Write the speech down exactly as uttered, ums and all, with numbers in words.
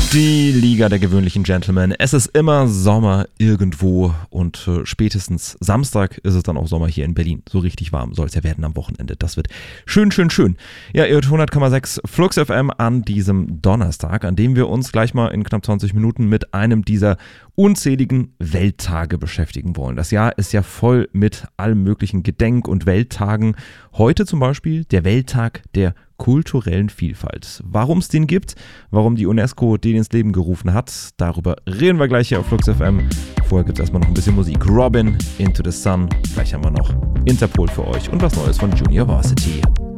Die Liga der gewöhnlichen Gentlemen. Es ist immer Sommer irgendwo und äh, spätestens Samstag ist es dann auch Sommer hier in Berlin. So richtig warm soll es ja werden am Wochenende. Das wird schön, schön, schön. Ja, ihr hört hundert Komma sechs Flux F M an diesem Donnerstag, an dem wir uns gleich mal in knapp zwanzig Minuten mit einem dieser unzähligen Welttage beschäftigen wollen. Das Jahr ist ja voll mit allen möglichen Gedenk- und Welttagen. Heute zum Beispiel der Welttag der kulturellen Vielfalt. Warum es den gibt, warum die UNESCO den ins Leben gerufen hat, darüber reden wir gleich hier auf Flux F M. Vorher gibt es erstmal noch ein bisschen Musik. Robin, Into the Sun, gleich haben wir noch Interpol für euch und was Neues von Junior Varsity.